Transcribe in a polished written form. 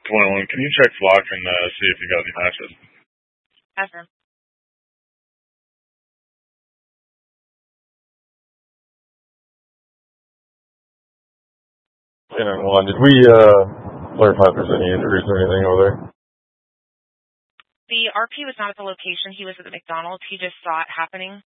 21, can you check Flock and see if you got any matches? Yes, sir. Canine 1, did we clarify if there's any injuries or anything over there? The RP was not at the location. He was at the McDonald's. He just saw it happening.